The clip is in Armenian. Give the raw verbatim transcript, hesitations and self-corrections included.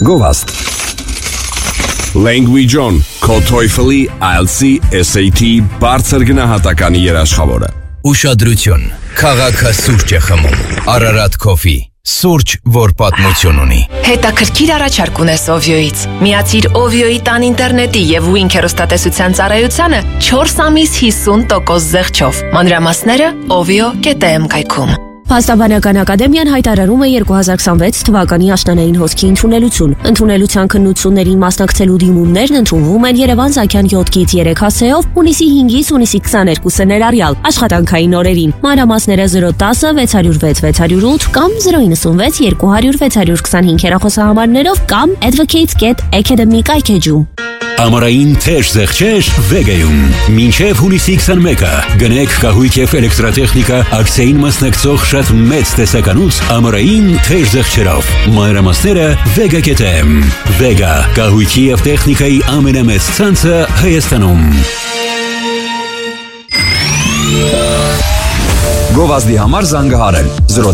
Գովաստ Language On, քո TOEFL-ի, I E L T S-ի, S A T բարձր գնահատականի երաշխավորը։ Ուշադրություն, քաղաքը սուրճ է խմում, Ararat Coffee, սուրճ, որ պատմություն ունի։ Հետաքրքիր առաջարկ ունես Ovio-ից։ Միացիր Ovio-ի տան ինտերնետի եւ Wink հեռուստատեսության ծառայությանը չորս ամիս հիսուն տոկոս զեղչով։ Մանրամասները ovio կետ am կայքում։ Փաստաբանական ակադեմիան հայտարարում է երկու հազար քսանվեց թվականի աշնանային հոսքի ընդունելություն։ Ընդունելության քննություններին մասնակցելու դիմումներն ընդունվում են Երևան-Զաքյան յոթից երեք հասցեով հունիսի հինգից հունիսի քսաներկուսը ներառյալ աշխատանքային օրերին։ Մանրամասները զրո տասը վեց հարյուր վեց վեց հարյուր ութ կամ զրո իննսունվեց երկու հարյուր վեց հարյուր քսանհինգ հեռախոսահամարներով կամ advocates dot academy կայքեջում։ Ամառային թեժ զեղչեր Վեգայում։ Մինչև հունիսի քսանմեկը գնեք կահույք և էլեկտրատեխնիկա ակցիային մասնակցող շատ մեծ տեսականուց ամառային թեժ զեղչերով։ Մանրամասները Vega կետ am։ Vega կահույքի և տեխնիկայի ամենամեծ ցանցը Հայաստանում։ Գովազդի համար զանգահարել զրո